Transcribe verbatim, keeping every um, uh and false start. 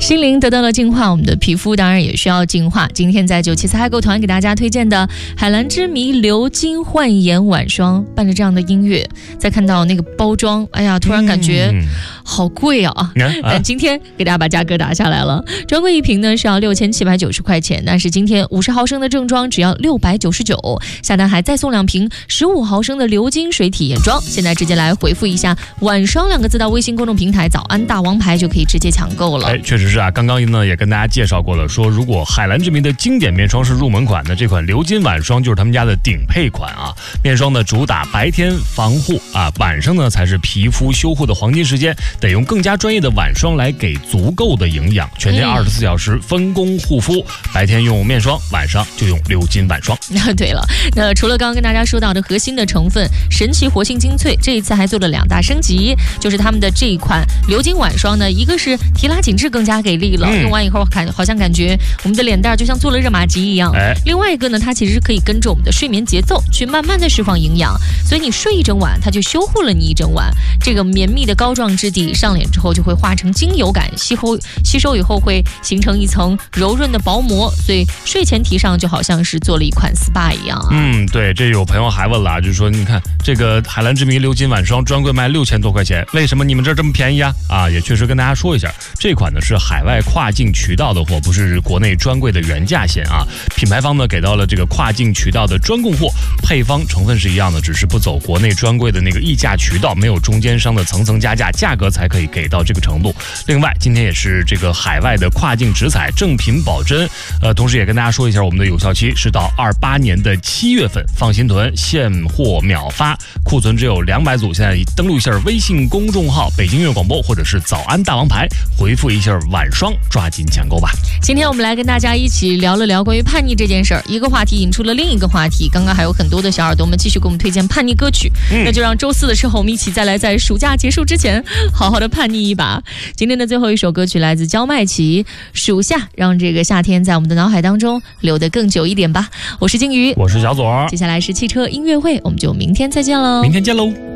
心灵得到了净化，我们的皮肤当然也需要净化。今天在九七四嗨购团给大家推荐的海蓝之谜流金焕颜晚霜，伴着这样的音乐，再看到那个包装，哎呀，突然感觉好贵啊！嗯、但今天给大家把价格打下来了，专柜一瓶呢是要六千七百九十块钱，但是今天五十毫升的正装只要六百九十九，下单还再送两瓶十五毫升的流金水体验装。现在直接来回复一下“晚霜”两个字到微信公众平台“早安大王牌”就可以直接抢购了。 哎，确实是啊，刚刚呢也跟大家介绍过了，说如果海蓝之谜的经典面霜是入门款的，这款流金晚霜就是他们家的顶配款啊。面霜呢主打白天防护啊，晚上呢才是皮肤修护的黄金时间，得用更加专业的晚霜来给足够的营养，全天二十四小时分工护肤，嗯、白天用面霜，晚上就用流金晚霜。 对了，那除了刚刚跟大家说到的核心的成分神奇活性精粹，这一次还做了两大升级，就是他们的这一款流金晚霜呢，一个是提拉紧致更加给力了，嗯、用完以后感好像感觉我们的脸蛋就像做了热玛吉一样。哎、另外一个呢，它其实可以跟着我们的睡眠节奏去慢慢的释放营养，所以你睡一整晚，它就修护了你一整晚。这个绵密的膏状质地上脸之后就会化成精油感，吸收吸收以后会形成一层柔润的薄膜，所以睡前提上就好像是做了一款 S P A 一样啊。 嗯，对，这有朋友还问了啊，就是说你看这个海蓝之谜流金晚霜专柜卖六千多块钱，为什么你们这儿这么便宜啊？啊，也确实跟大家说一下，这款呢是海外跨境渠道的货，不是国内专柜的原价线啊。品牌方呢给到了这个跨境渠道的专供货，配方成分是一样的，只是不走国内专柜的那个议价渠道，没有中间商的层层加价，价格才可以给到这个程度。另外，今天也是这个海外的跨境直采正品保真，呃，同时也跟大家说一下，我们的有效期是到二八年的七月份，放心囤，现货秒发，库存只有两百组。现在登录一下微信公众号北京音乐广播或者是早安大王牌，回复一下晚霜，抓紧抢购吧。 今天我们来跟大家一起聊了聊关于叛逆这件事儿，一个话题引出了另一个话题。刚刚还有很多的小耳朵们继续给我们推荐叛逆歌曲，嗯、那就让周四的时候我们一起再来在暑假结束之前好好的叛逆一把。今天的最后一首歌曲来自焦麦琪，《暑夏》，让这个夏天在我们的脑海当中留得更久一点吧。我是金鱼， 我是小左， 接下来是汽车音乐会，我们就明天再见喽。 明天见喽。